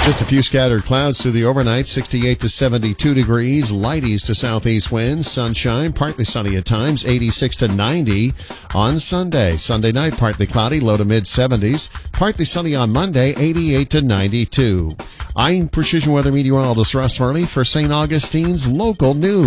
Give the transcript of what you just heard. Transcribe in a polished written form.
Just a few scattered clouds through the overnight, 68 to 72 degrees, light east to southeast winds, sunshine, partly sunny at times, 86 to 90 on Sunday. Sunday night, partly cloudy, low to mid-70s, partly sunny on Monday, 88 to 92. I'm Precision Weather Meteorologist Russ Murley for St. Augustine's Local News.